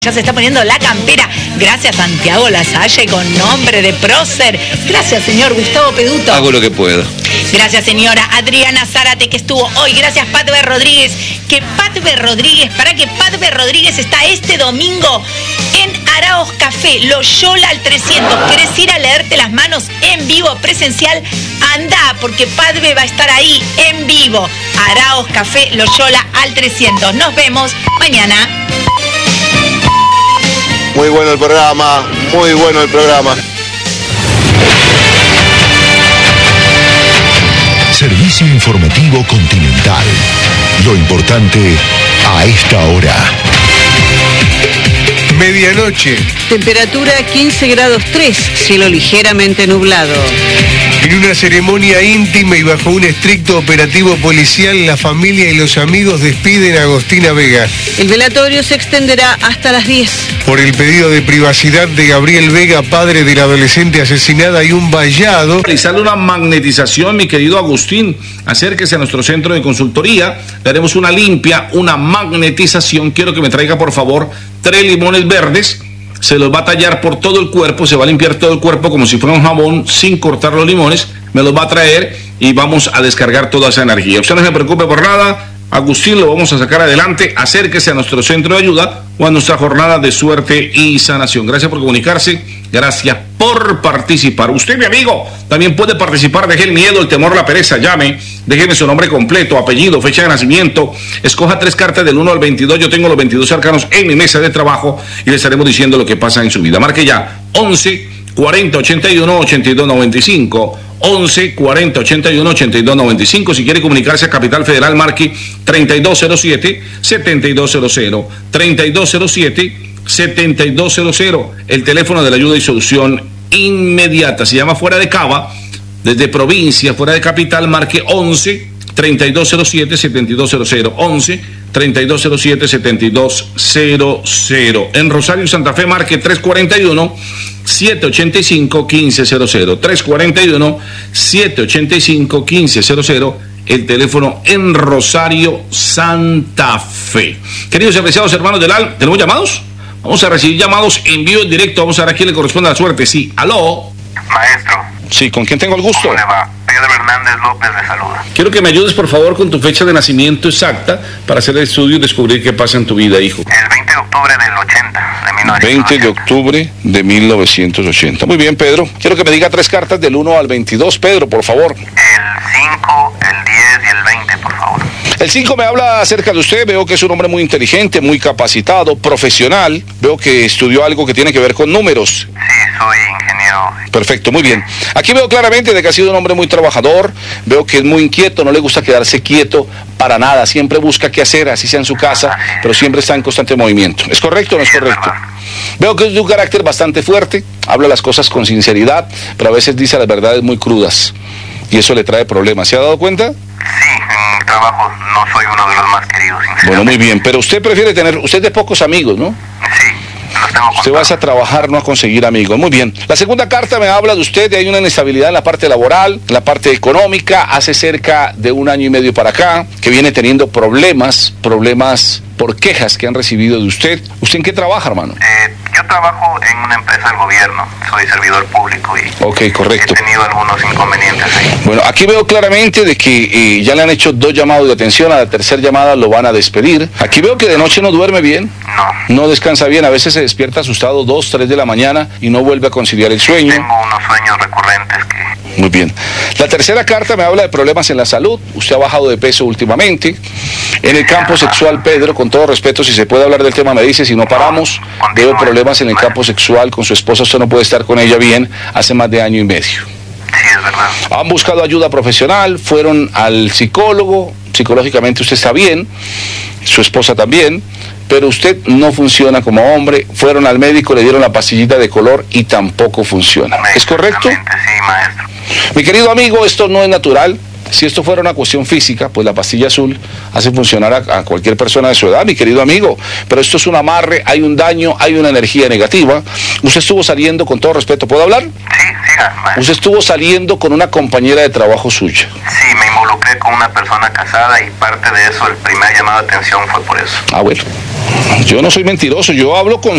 Ya se está poniendo la campera. Gracias, Santiago Lasalle, con nombre de prócer. Gracias, señor Gustavo Peduto. Hago lo que puedo. Gracias, señora Adriana Zárate, que estuvo hoy. Gracias, Patbe Rodríguez. Para que Patbe Rodríguez está este domingo en Araos Café, Loyola al 300. ¿Querés ir a leerte las manos en vivo, presencial? Anda, porque Patbe va a estar ahí en vivo. Araos Café, Loyola al 300. Nos vemos mañana. Muy bueno el programa, muy bueno el programa. Servicio Informativo Continental. Lo importante a esta hora. Medianoche. Temperatura 15 grados 3, cielo ligeramente nublado. En una ceremonia íntima y bajo un estricto operativo policial, la familia y los amigos despiden a Agostina Vega. El velatorio se extenderá hasta las 10. Por el pedido de privacidad de Gabriel Vega, padre de la adolescente asesinada, y un vallado. Realizarle una magnetización, mi querido Agustín. Acérquese a nuestro centro de consultoría. Le haremos una limpia, una magnetización. Quiero que me traiga, por favor, 3 limones verdes. Se los va a tallar por todo el cuerpo, se va a limpiar todo el cuerpo como si fuera un jabón, sin cortar los limones. Me los va a traer y vamos a descargar toda esa energía. Usted no se preocupe por nada. Agustín, lo vamos a sacar adelante. Acérquese a nuestro centro de ayuda o a nuestra jornada de suerte y sanación. Gracias por comunicarse, gracias por participar. Usted, mi amigo, también puede participar. Deje el miedo, el temor, la pereza. Llame, déjeme su nombre completo, apellido, fecha de nacimiento. Escoja 3 cartas del 1 al 22. Yo tengo los 22 arcanos en mi mesa de trabajo y le estaremos diciendo lo que pasa en su vida. Marque ya 11 40 81 82 95. 11 40 81 82 95. Si quiere comunicarse a Capital Federal, marque 3207 7200 3207 7200. El teléfono de la ayuda y solución inmediata. Se llama Fuera de Cava. Desde provincia, fuera de capital, marque 11 3207 7200. 11 3207 7200. En Rosario y Santa Fe, marque 341 785 1500. 341 785 1500. El teléfono en Rosario, Santa Fe. Queridos y apreciados hermanos del AL, ¿tenemos llamados? Vamos a recibir llamados en vivo, en directo. Vamos a ver a quién le corresponde la suerte. Sí, aló. Maestro. Sí, ¿con quién tengo el gusto? ¿Cómo le va? Pedro Hernández López le saluda. Quiero que me ayudes, por favor, con tu fecha de nacimiento exacta para hacer el estudio y descubrir qué pasa en tu vida, hijo. El 20 de octubre del 80, de 1980. 20 de octubre de 1980. Muy bien, Pedro. Quiero que me diga 3 cartas del 1 al 22, Pedro, por favor. El 5, el 10 y el 20, por favor. El 5 me habla acerca de usted. Veo que es un hombre muy inteligente, muy capacitado, profesional. Veo que estudió algo que tiene que ver con números. Sí, soy ingeniero. Perfecto, muy bien. Aquí veo claramente de que ha sido un hombre muy trabajador. Veo que es muy inquieto, no le gusta quedarse quieto para nada. Siempre busca qué hacer, así sea en su casa, pero siempre está en constante movimiento. ¿Es correcto o no es correcto? Veo que es de un carácter bastante fuerte, habla las cosas con sinceridad, pero a veces dice las verdades muy crudas. Y eso le trae problemas. ¿Se ha dado cuenta? Sí, en mi trabajo no soy uno de los más queridos, sinceramente. Bueno, muy bien, pero usted prefiere tener, usted es de pocos amigos, ¿no? Sí, los tengo. Usted va a trabajar, no a conseguir amigos. Muy bien. La segunda carta me habla de usted, de hay una inestabilidad en la parte laboral, en la parte económica, hace cerca de 1 año y medio para acá, que viene teniendo problemas por quejas que han recibido de usted. ¿Usted en qué trabaja, hermano? Yo trabajo en una empresa del gobierno, soy servidor público y ok, correcto. He tenido algunos inconvenientes ahí. Bueno, aquí veo claramente de que ya le han hecho 2 llamados de atención, a la tercera llamada lo van a despedir. Aquí veo que de noche no duerme bien, no descansa bien, a veces se despierta asustado 2, 3 de la mañana y no vuelve a conciliar el sueño. Tengo unos sueños recurrentes que... Muy bien. La tercera carta me habla de problemas en la salud. Usted ha bajado de peso últimamente. En el campo sexual, Pedro, con todo respeto, si se puede hablar del tema, me dice, si no paramos, veo problemas en el campo sexual con su esposa, usted no puede estar con ella bien hace más de 1 año y medio. Sí, es verdad. Han buscado ayuda profesional, fueron al psicólogo, psicológicamente usted está bien, su esposa también, pero usted no funciona como hombre, fueron al médico, le dieron la pastillita de color y tampoco funciona. ¿Es correcto? Sí, maestro. Mi querido amigo, esto no es natural. Si esto fuera una cuestión física, pues la pastilla azul hace funcionar a cualquier persona de su edad, mi querido amigo. Pero esto es un amarre, hay un daño, hay una energía negativa. Usted estuvo saliendo, con todo respeto, ¿puedo hablar? Sí, siga, maestro. Usted estuvo saliendo con una compañera de trabajo suya. Sí, me involucré con una persona casada y parte de eso, el primer llamado de atención fue por eso. Ah, bueno. Yo no soy mentiroso, yo hablo con